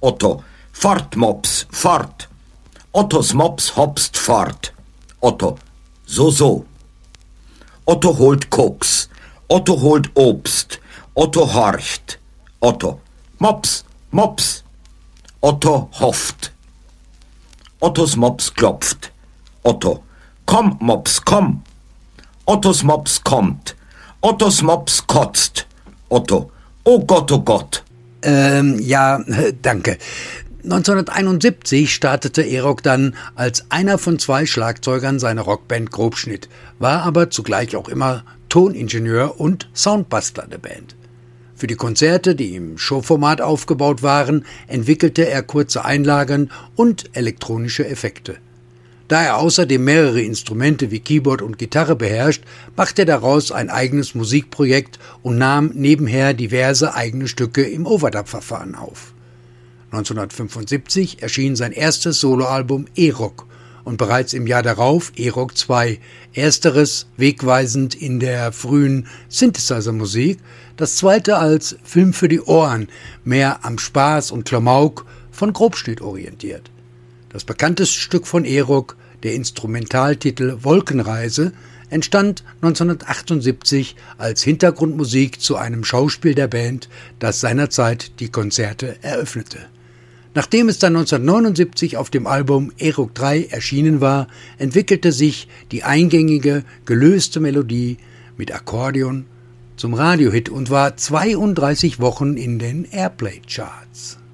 Otto, fort, Mops, fort. Ottos Mops hopst fort. Otto, so. Otto holt Koks. Otto holt Obst. Otto horcht. Otto, Mops. Otto hofft. Ottos Mops klopft. Otto, komm, Mops, komm. Ottos Mops kommt. Ottos Mops kotzt. Otto, oh Gott. Danke. 1971 startete Erok dann als einer von 2 Schlagzeugern seiner Rockband Grobschnitt, war aber zugleich auch immer Toningenieur und Soundbastler der Band. Für die Konzerte, die im Showformat aufgebaut waren, entwickelte er kurze Einlagen und elektronische Effekte. Da er außerdem mehrere Instrumente wie Keyboard und Gitarre beherrscht, machte er daraus ein eigenes Musikprojekt und nahm nebenher diverse eigene Stücke im Overdub-Verfahren auf. 1975 erschien sein erstes Soloalbum Erok und bereits im Jahr darauf Erok 2, ersteres wegweisend in der frühen Synthesizer-Musik, das zweite als Film für die Ohren, mehr am Spaß und Klamauk von Grobschnitt orientiert. Das bekannteste Stück von Erok, der Instrumentaltitel Wolkenreise, entstand 1978 als Hintergrundmusik zu einem Schauspiel der Band, das seinerzeit die Konzerte eröffnete. Nachdem es dann 1979 auf dem Album Erok 3 erschienen war, entwickelte sich die eingängige, gelöste Melodie mit Akkordeon zum Radiohit und war 32 Wochen in den Airplay-Charts.